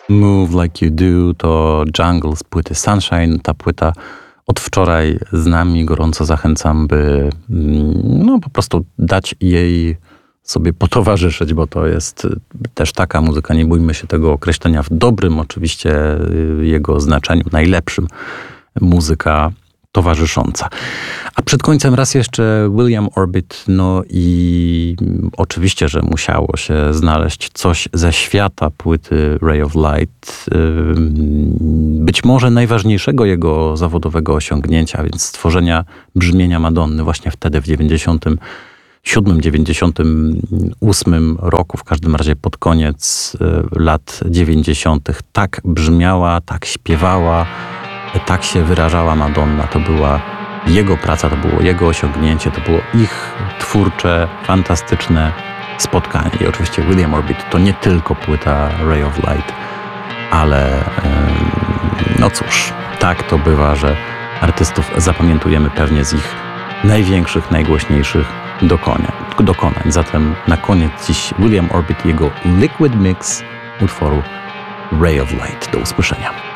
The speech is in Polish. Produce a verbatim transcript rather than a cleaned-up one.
Move Like You Do to Jungle z płyty Sunshine. Ta płyta od wczoraj z nami. Gorąco zachęcam, by no, po prostu dać jej sobie potowarzyszyć, bo to jest też taka muzyka, nie bójmy się tego określenia w dobrym oczywiście jego znaczeniu, najlepszym, muzyka towarzysząca. A przed końcem raz jeszcze William Orbit, no i oczywiście, że musiało się znaleźć coś ze świata płyty Ray of Light, być może najważniejszego jego zawodowego osiągnięcia, więc stworzenia brzmienia Madonny właśnie wtedy w dziewięćdziesiątym siódmym dziewięćdziesiątym ósmym roku, w każdym razie pod koniec lat dziewięćdziesiątych. Tak brzmiała, tak śpiewała, tak się wyrażała Madonna. To była jego praca, to było jego osiągnięcie, to było ich twórcze, fantastyczne spotkanie. I oczywiście William Orbit to nie tylko płyta Ray of Light, ale no cóż, tak to bywa, że artystów zapamiętujemy pewnie z ich największych, najgłośniejszych dokonań. dokonań. Zatem na koniec dziś William Orbit i jego Liquid Mix utworu Ray of Light. Do usłyszenia.